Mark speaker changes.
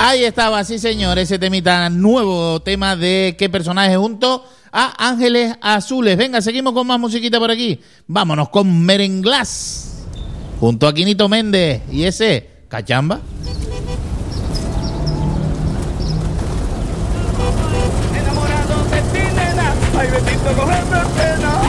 Speaker 1: Ahí estaba, sí señor, ese temita, nuevo tema de qué personaje junto a Ángeles Azules. Venga, seguimos con más musiquita por aquí. Vámonos con Merenglás junto a Quinito Méndez y ese Cachamba.